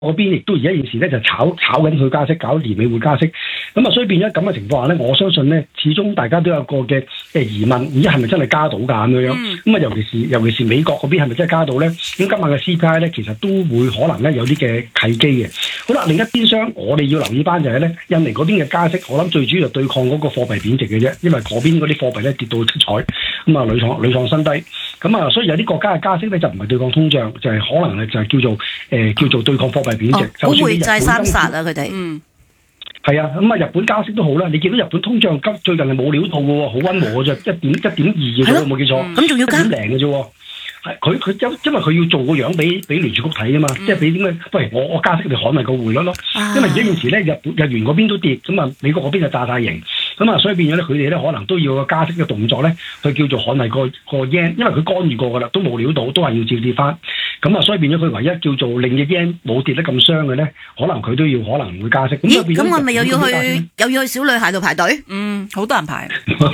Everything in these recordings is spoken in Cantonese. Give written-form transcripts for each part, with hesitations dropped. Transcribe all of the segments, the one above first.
嗰邊亦都而家現時咧就炒緊佢加息，搞年尾會加息。咁啊，所以變咗咁嘅情況下咧，我相信咧，始終大家都有個嘅疑問，而家係咪真係加到㗎咁樣？咁啊，尤其是美國嗰邊係咪真係加到咧？咁今晚嘅 CPI 咧，其實都會可能咧有啲嘅契機嘅。好啦，另一邊廂我哋要留意翻就係咧，印尼嗰邊嘅加息，我諗最主要就對抗嗰個貨幣貶值嘅啫，因為嗰邊嗰啲貨幣咧跌到七彩，咁啊屢創新低。咁啊，所以有啲國家嘅加息咧就唔係對抗通脹，就係可能就係叫做對抗貨幣貶值。 保匯債三殺啊！佢哋係啊，咁啊日本加息都好啦，你見到日本通脹最近係冇料到嘅喎，好溫和嘅啫，1.2嘅啫，冇記錯， 咁仲要加 1.0嘅啫。係佢因為佢要做個樣俾聯儲局睇啊嘛，即係俾點解？喂，我加息你捍衞個匯率咯。因為而家現時咧日元嗰邊都跌，咁啊美國嗰邊就炸晒型，咁啊所以變咗咧佢哋咧可能都要個加息嘅動作咧，去叫做捍衞個 yen， 因為佢干預過㗎啦，都冇料到，都係要照跌翻。咁啊所以變咗佢唯一叫做令隻 yen 冇跌得咁傷嘅咧，可能佢都要可能會加息。 咁我咪又要去小女孩度排隊？ 好多人排，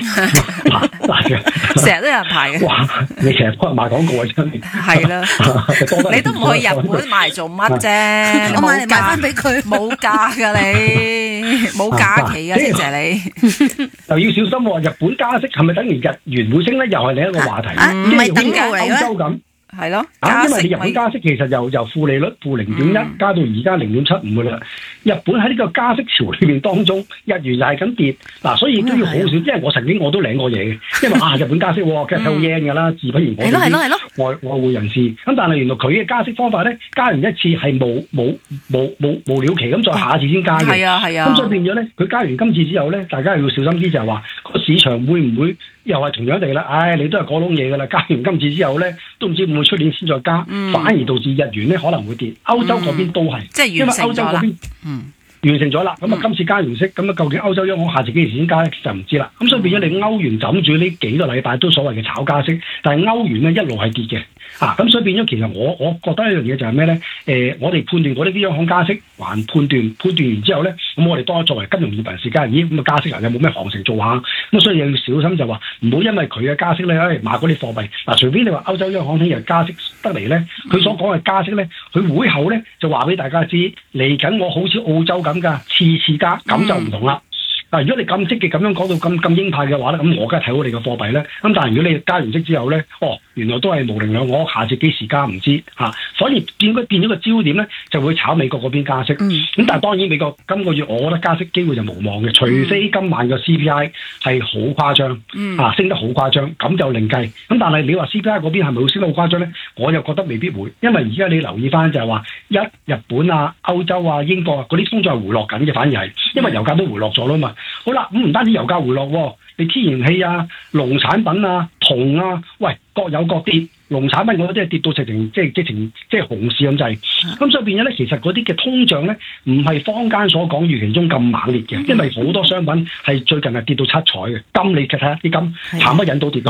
成日都有人排嘅。 哇！你成日幫人賣廣告啊，真係。係啦，你都唔去日本買做乜啫？ 我買嚟賣翻俾佢， 冇假㗎你，冇假期㗎，謝謝你。 就要小心喎，日本加息係咪等於日元會升咧？又係另一個話題。 唔係等價嚟歐洲咁。 係咯， 因為你日本加息其實由負利率-0.1加到而家0.75㗎啦。日本喺呢個加息潮裏面當中，日元又係咁跌，所以都要好少。因為我曾經都領過嘢嘅，因為日本加息梗係好 yen 㗎啦，自不然我哋啲外匯人士。咁但係原來佢嘅加息方法咧，加完一次係冇了期，咁再下一次先加嘅。 係啊。 咁所以變咗咧，佢加完今次之後咧，大家要小心啲，就係話個市場會唔會又係同樣地啦？你都係嗰種嘢㗎啦，加完今次之後咧，都唔知會唔會出年先再加，反而導致日元咧可能會跌。歐洲嗰邊都係，因為歐洲嗰邊完成咗啦。咁啊，今次加完息，咁啊，究竟歐洲央行下次幾時先加咧，就唔知啦。咁所以變咗你歐元枕住呢幾個禮拜都所謂嘅炒加息，但係歐元咧一路係跌嘅。咁所以變咗其實我覺得一樣嘢就係咩咧？我哋判斷嗰啲央行加息，還判斷完之後咧，咁我哋當作為金融業人士加咁加息有冇咩行情做下？咁所以又要小心就話唔好因為佢嘅加息咧，買嗰啲貨幣。除非你話歐洲央行聽日加息得嚟咧，佢所講嘅加息咧，佢會後咧就話俾大家知嚟緊，我好似澳洲咁㗎，次加，咁就唔同啦。如果你咁積極咁樣講到咁鷹派嘅話咧，咁我梗係睇好你個貨幣咧。咁但係如果你加完息之後咧，原來都係模棱兩可，下次幾時加唔知嚇，所以變咗個焦點咧，就會炒美國嗰邊加息。咁但係當然美國今個月我覺得加息機會就無望嘅，除非今晚嘅 CPI 係好誇張，升得好誇張，咁就另計。咁但係你話 CPI 嗰邊係咪會升得好誇張咧？我又覺得未必會，因為而家你留意翻就係話日本啊、歐洲啊、英國啊嗰啲通脹係回落緊嘅，反而係因為油價都回落咗啦嘛。好啦，咁唔單止油價回落，你天然氣啊、農產品啊、銅啊，喂，各有各跌。農產品我覺得跌到直情即係熊市咁滯。咁所以變咗咧，其實嗰啲嘅通脹咧，唔係坊間所講預期中咁猛烈嘅，因為好多商品係最近係跌到七彩嘅。金你睇下啲金，慘不忍睹跌到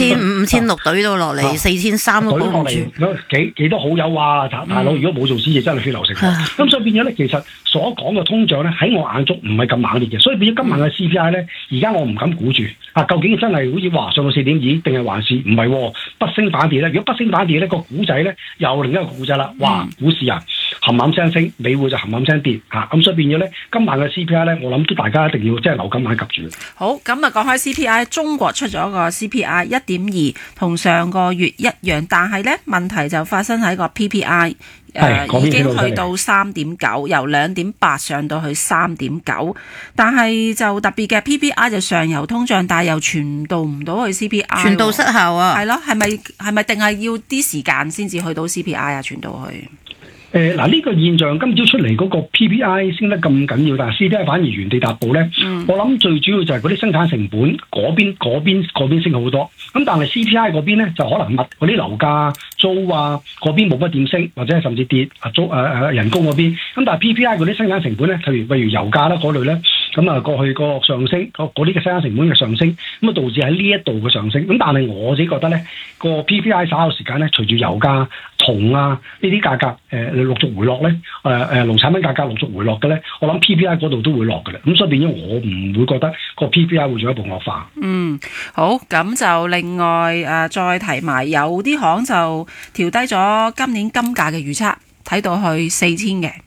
5600懟到落嚟，4300都保唔住。 幾多好友啊，大佬！如果冇做生意，真係血流成河。咁所以變咗咧，其實所講嘅通脹咧，喺我眼中唔係咁猛烈嘅。所以變咗今晚嘅 CPI 咧，而家我唔敢估住究竟真係好似話上到4.2，定係還是唔係不升反跌咧？如果不升反跌咧，個股仔咧又另一個股仔啦。哇！股市啊，冚冚聲升，美匯就冚冚聲跌咁所以變咗咧，今晚嘅 CPI 咧，我諗都大家一定要即係留緊眼及住。 好，咁啊講開 CPI， 中國出咗個 CPI 1.2，同上個月一樣，但係咧問題就發生喺個 PPI。已經去到3.9，由2.8上到去3.9，但係就特別嘅 PPI 就上游通脹，但係又傳導唔到去 CPI， 傳導失效啊！ 係咯，係咪定係要啲時間先至去到 CPI 啊？傳導去？ 呢個現象今朝出嚟嗰個 PPI 升得咁緊要，但係 CPI 反而原地踏步咧。我諗最主要就係嗰啲生產成本嗰邊升好多，咁但係 CPI 嗰邊咧就可能嗰啲樓價租啊嗰邊冇乜點升，或者係甚至跌人工嗰邊。咁但係 PPI 嗰啲生產成本咧，譬如油價啦嗰類咧，咁啊過去個上升嗰啲嘅生產成本嘅上升，咁啊導致喺呢一度嘅上升。咁但係我自己覺得咧，個 PPI 稍後時間咧，隨住油價、銅啊呢啲價格陸續回落咧，農產品價格陸續回落嘅咧，我諗 PPI 嗰度都會落嘅啦。咁所以變咗我唔會覺得個 PPI 會進一步惡化。 好，咁就另外再提埋，有啲行就調低咗今年金價嘅預測，睇到去4000嘅。